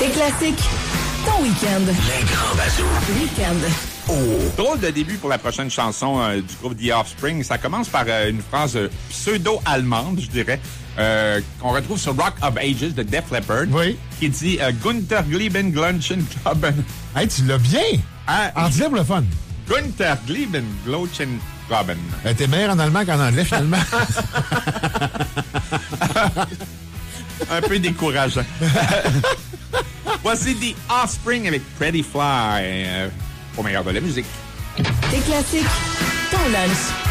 Tes classiques, ton week-end. Les grands bazous. Week-end. Oh. Drôle de début pour la prochaine chanson du groupe The Offspring. Ça commence par une phrase pseudo-allemande, je dirais, qu'on retrouve sur Rock of Ages de Def Leppard. Oui. Qui dit Gunther Glieben Glunchen Clubben. Hey, tu l'as bien! En disant pour le fun. Gunther Glieben Glunchen Clubben. T'es meilleur en allemand qu'en anglais, finalement. Un peu décourageant. Voici The Offspring avec Pretty Fly. Au meilleur de la musique. Tes classiques, ton lunch.